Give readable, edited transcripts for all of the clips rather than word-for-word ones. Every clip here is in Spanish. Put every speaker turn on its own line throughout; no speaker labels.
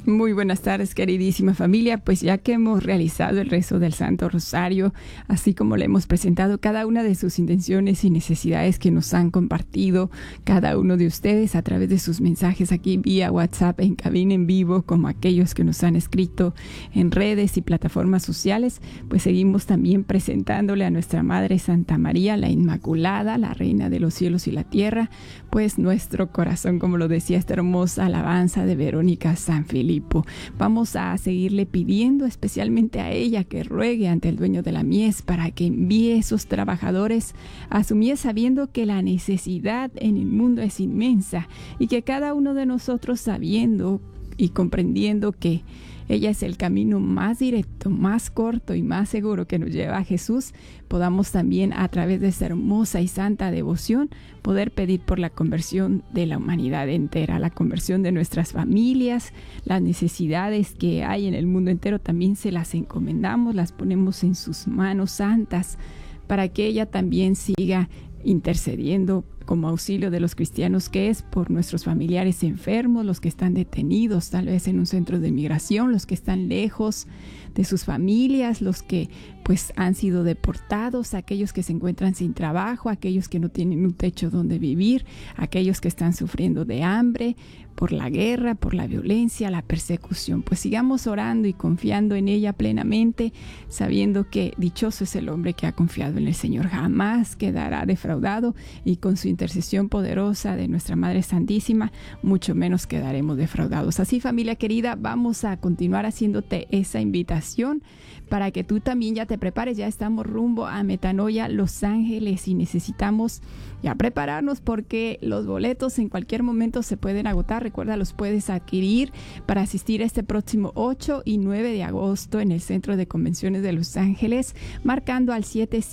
Muy buenas tardes, queridísima familia. Pues ya que hemos realizado el rezo del Santo Rosario, así como le hemos presentado cada una de sus intenciones y necesidades que nos han compartido cada uno de ustedes a través de sus mensajes aquí vía WhatsApp, en cabina en vivo, como aquellos que nos han escrito en redes y plataformas sociales, pues seguimos también presentándole a nuestra Madre Santa María, la Inmaculada, la Reina de los cielos y la tierra, pues nuestro corazón, como lo decía esta hermosa alabanza de Verónica Sanfilippo. Vamos a seguirle pidiendo especialmente a ella que ruegue ante el dueño de la mies para que envíe esos trabajadores a su mies, sabiendo que la necesidad en el mundo es inmensa y que cada uno de nosotros, sabiendo y comprendiendo que ella es el camino más directo, más corto y más seguro que nos lleva a Jesús, podamos también, a través de esa hermosa y santa devoción, poder pedir por la conversión de la humanidad entera, la conversión de nuestras familias, las necesidades que hay en el mundo entero, también se las encomendamos, las ponemos en sus manos santas, para que ella también siga intercediendo como auxilio de los cristianos, que es por nuestros familiares enfermos, los que están detenidos tal vez en un centro de migración, los que están lejos de sus familias, los que pues han sido deportados, aquellos que se encuentran sin trabajo, aquellos que no tienen un techo donde vivir, aquellos que están sufriendo de hambre por la guerra, por la violencia, la persecución. Pues sigamos orando y confiando en ella plenamente, sabiendo que dichoso es el hombre que ha confiado en el Señor, jamás quedará defraudado, y con su intercesión poderosa de nuestra Madre Santísima, mucho menos quedaremos defraudados. Así, familia querida, vamos a continuar haciéndote esa invitación para que tú también ya te prepares. Ya estamos rumbo a Metanoia, Los Ángeles, y necesitamos ya prepararnos porque los boletos en cualquier momento se pueden agotar. Recuerda, los puedes adquirir para asistir este próximo 8 y 9 de agosto en el Centro de Convenciones de Los Ángeles, marcando al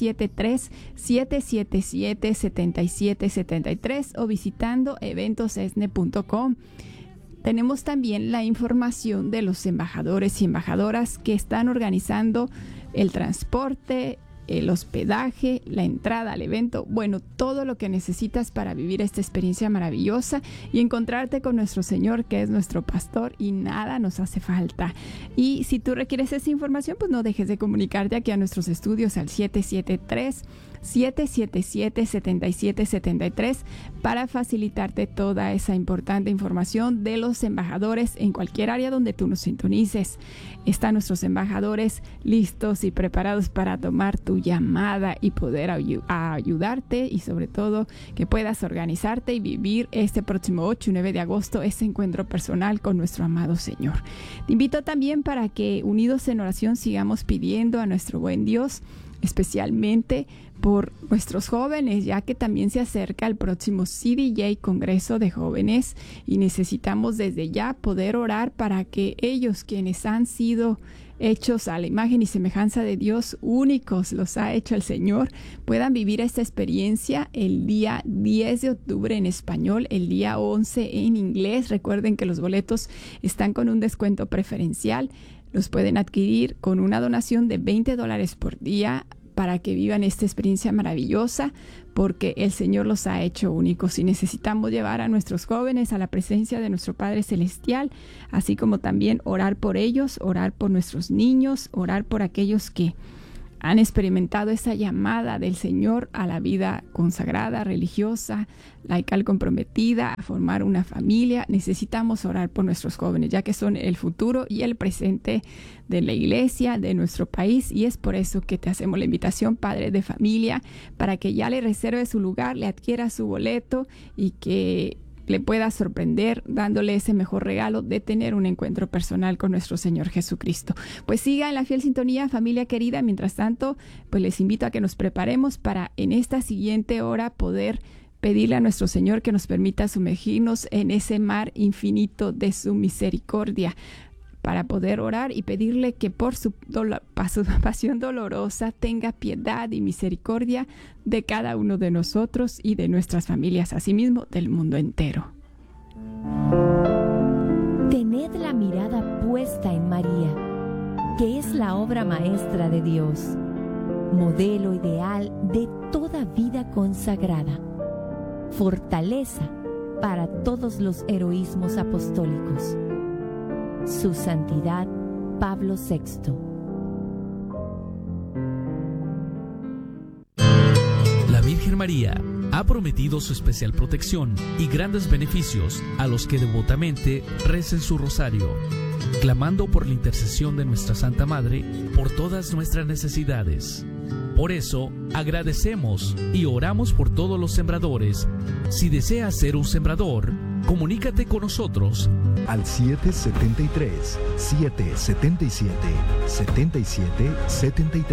773-777-7773 o visitando eventosesne.com. Tenemos también la información de los embajadores y embajadoras que están organizando el transporte, el hospedaje, la entrada al evento, bueno, todo lo que necesitas para vivir esta experiencia maravillosa y encontrarte con nuestro Señor, que es nuestro pastor, y nada nos hace falta. Y si tú requieres esa información, pues no dejes de comunicarte aquí a nuestros estudios al 773-777-7773 para facilitarte toda esa importante información de los embajadores en cualquier área donde tú nos sintonices. Están nuestros embajadores listos y preparados para tomar tu llamada y poder ayudarte, y sobre todo que puedas organizarte y vivir este próximo 8 y 9 de agosto ese encuentro personal con nuestro amado Señor. Te invito también para que, unidos en oración, sigamos pidiendo a nuestro buen Dios, especialmente por nuestros jóvenes, ya que también se acerca el próximo CDJ, Congreso de Jóvenes, y necesitamos desde ya poder orar para que ellos, quienes han sido hechos a la imagen y semejanza de Dios, únicos los ha hecho el Señor, puedan vivir esta experiencia el día 10 de octubre en español, el día 11 en inglés. Recuerden que los boletos están con un descuento preferencial. Los pueden adquirir con una donación de $20 por día para que vivan esta experiencia maravillosa, porque el Señor los ha hecho únicos, y necesitamos llevar a nuestros jóvenes a la presencia de nuestro Padre Celestial, así como también orar por ellos, orar por nuestros niños, orar por aquellos que han experimentado esa llamada del Señor a la vida consagrada, religiosa, laical, comprometida, a formar una familia. Necesitamos orar por nuestros jóvenes, ya que son el futuro y el presente de la iglesia, de nuestro país, y es por eso que te hacemos la invitación, padre de familia, para que ya le reserve su lugar, le adquiera su boleto y que le pueda sorprender dándole ese mejor regalo de tener un encuentro personal con nuestro Señor Jesucristo. Pues siga en la fiel sintonía, familia querida. Mientras tanto, pues les invito a que nos preparemos para en esta siguiente hora poder pedirle a nuestro Señor que nos permita sumergirnos en ese mar infinito de su misericordia, para poder orar y pedirle que por su pasión dolorosa tenga piedad y misericordia de cada uno de nosotros y de nuestras familias, asimismo del mundo entero.
Tened la mirada puesta en María, que es la obra maestra de Dios, modelo ideal de toda vida consagrada, fortaleza para todos los heroísmos apostólicos. Su Santidad Pablo VI.
La Virgen María ha prometido su especial protección y grandes beneficios a los que devotamente recen su rosario, clamando por la intercesión de nuestra Santa Madre por todas nuestras necesidades. Por eso, agradecemos y oramos por todos los sembradores. Si deseas ser un sembrador, comunícate con nosotros
al 773-777-7773.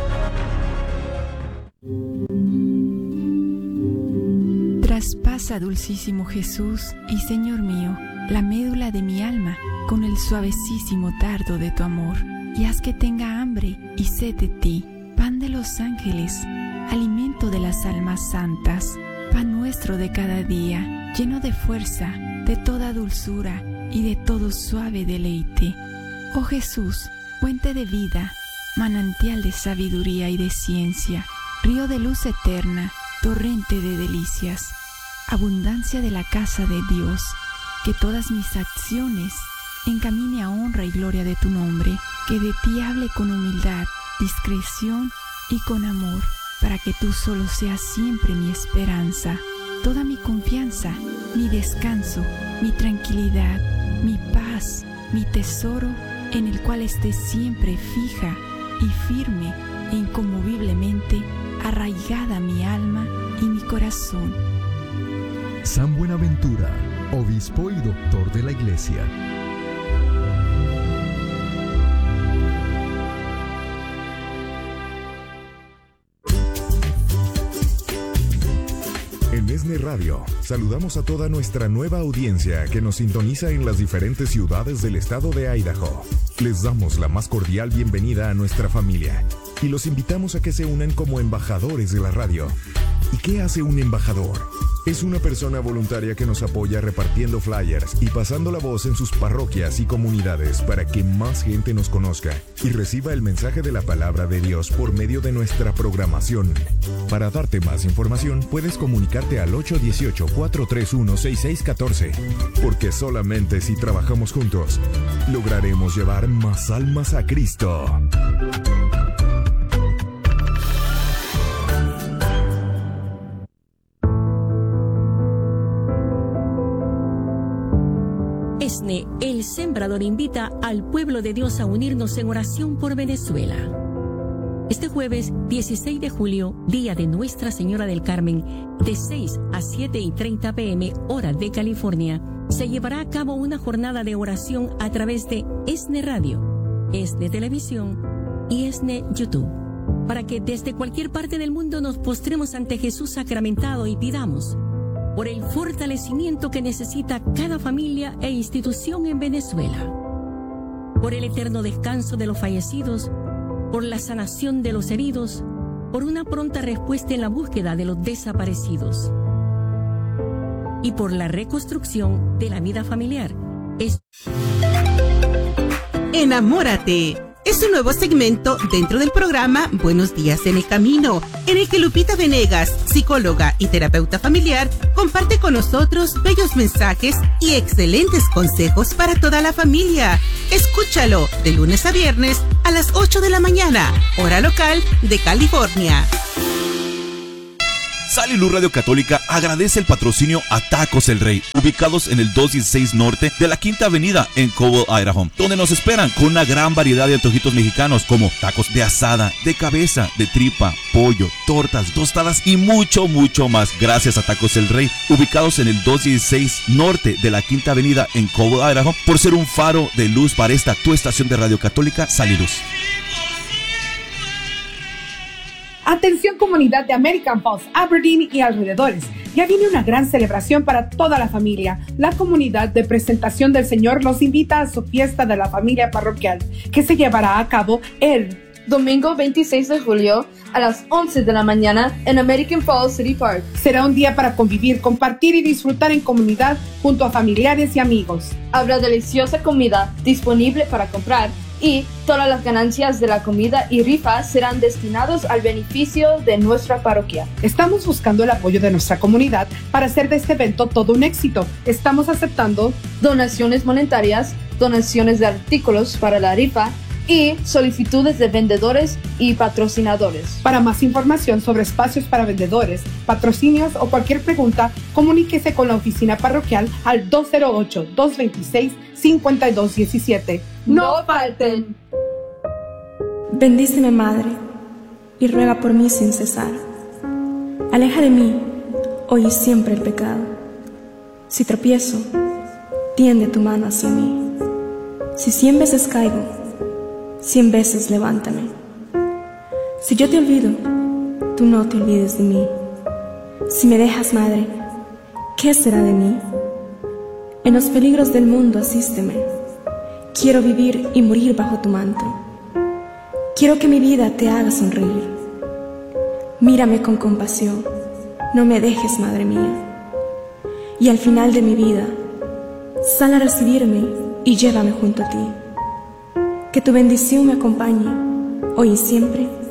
Traspasa, dulcísimo Jesús y Señor mío, la médula de mi alma con el suavecísimo dardo de tu amor, y haz que tenga hambre y sed de ti, pan de los ángeles, alimento de las almas santas, pan nuestro de cada día, lleno de fuerza, de toda dulzura y de todo suave deleite. Oh Jesús, fuente de vida, manantial de sabiduría y de ciencia, río de luz eterna, torrente de delicias, abundancia de la casa de Dios, que todas mis acciones encamine a honra y gloria de tu nombre, que de ti hable con humildad, discreción y con amor, para que tú solo seas siempre mi esperanza, toda mi confianza, mi descanso, mi tranquilidad, mi paz, mi tesoro, en el cual esté siempre fija y firme e inconmoviblemente arraigada mi alma y mi corazón.
San Buenaventura, obispo y doctor de la Iglesia. En ESNE Radio, saludamos a toda nuestra nueva audiencia que nos sintoniza en las diferentes ciudades del estado de Idaho. Les damos la más cordial bienvenida a nuestra familia y los invitamos a que se unan como embajadores de la radio. ¿Y qué hace un embajador? Es una persona voluntaria que nos apoya repartiendo flyers y pasando la voz en sus parroquias y comunidades para que más gente nos conozca y reciba el mensaje de la palabra de Dios por medio de nuestra programación. Para darte más información, puedes comunicarte al 818-431-6614, porque solamente si trabajamos juntos, lograremos llevar más almas a Cristo.
ESNE, el Sembrador, invita al pueblo de Dios a unirnos en oración por Venezuela. Este jueves 16 de julio, día de Nuestra Señora del Carmen, de 6 a 7:30 p.m. hora de California, se llevará a cabo una jornada de oración a través de ESNE Radio, ESNE Televisión y ESNE YouTube, para que desde cualquier parte del mundo nos postremos ante Jesús sacramentado y pidamos por el fortalecimiento que necesita cada familia e institución en Venezuela, por el eterno descanso de los fallecidos, por la sanación de los heridos, por una pronta respuesta en la búsqueda de los desaparecidos y por la reconstrucción de la vida familiar.
Enamórate. Es un nuevo segmento dentro del programa Buenos Días en el Camino, en el que Lupita Venegas, psicóloga y terapeuta familiar, comparte con nosotros bellos mensajes y excelentes consejos para toda la familia. Escúchalo de lunes a viernes a las 8 de la mañana, hora local de California.
Sal y Luz Radio Católica agradece el patrocinio a Tacos El Rey, ubicados en el 216 Norte de la Quinta Avenida en Cobble, Idaho, donde nos esperan con una gran variedad de antojitos mexicanos como tacos de asada, de cabeza, de tripa, pollo, tortas, tostadas y mucho, mucho más. Gracias a Tacos El Rey, ubicados en el 216 Norte de la Quinta Avenida en Cobble, Idaho, por ser un faro de luz para esta tu estación de Radio Católica, Sal y Luz.
Atención comunidad de American Falls, Aberdeen y alrededores. Ya viene una gran celebración para toda la familia. La comunidad de Presentación del Señor los invita a su fiesta de la familia parroquial, que se llevará a cabo el
domingo 26 de julio a las 11 de la mañana en American Falls City Park.
Será un día para convivir, compartir y disfrutar en comunidad junto a familiares y amigos.
Habrá deliciosa comida disponible para comprar y todas las ganancias de la comida y rifa serán destinados al beneficio de nuestra parroquia.
Estamos buscando el apoyo de nuestra comunidad para hacer de este evento todo un éxito. Estamos aceptando
donaciones monetarias, donaciones de artículos para la rifa y solicitudes de vendedores y patrocinadores.
Para más información sobre espacios para vendedores, patrocinios o cualquier pregunta, comuníquese con la oficina parroquial al 208-226-5217.
¡No falten!
Bendíceme, Madre, y ruega por mí sin cesar. Aleja de mí, hoy y siempre, el pecado. Si tropiezo, tiende tu mano hacia mí. Si 100 veces caigo, 100 veces levántame. Si yo te olvido, tú no te olvides de mí. Si me dejas, Madre, ¿qué será de mí? En los peligros del mundo asísteme. Quiero vivir y morir bajo tu manto. Quiero que mi vida te haga sonreír. Mírame con compasión, no me dejes, Madre mía. Y al final de mi vida, sal a recibirme y llévame junto a ti. Que tu bendición me acompañe, hoy y siempre.